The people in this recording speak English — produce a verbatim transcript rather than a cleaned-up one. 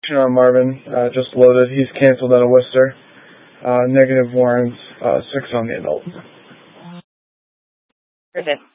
on Marvin, uh, just loaded. He's canceled on a Worcester. Uh, negative warrants, uh, six on the adult. Perfect.